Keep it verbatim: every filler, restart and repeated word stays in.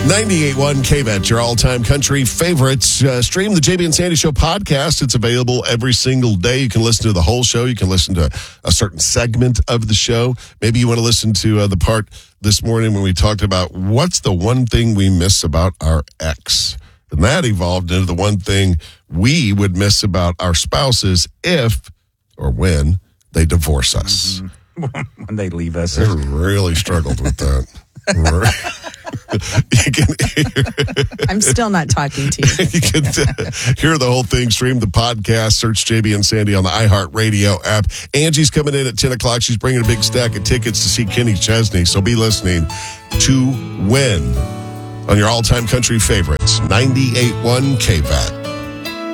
ninety-eight point one K V A T, your all-time country favorites. Uh, stream the J B and Sandy Show podcast. It's available every single day. You can listen to the whole show. You can listen to a certain segment of the show. Maybe you want to listen to uh, the part this morning when we talked about what's the one thing we miss about our ex. And that evolved into the one thing we would miss about our spouses if or when they divorce us. Mm-hmm. When they leave us. I really struggled with that. You can hear, I'm still not talking to you. you can uh, hear the whole thing. Stream the podcast. Search J B and Sandy on the iHeartRadio app. Angie's coming in at ten o'clock. She's bringing a big stack of tickets to see Kenny Chesney. So be listening to Win on your all-time country favorites. ninety-eight point one K V A T.